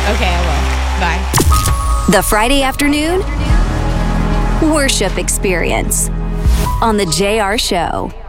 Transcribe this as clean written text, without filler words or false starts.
Okay, I will. Bye. The Friday afternoon worship experience on The JR Show.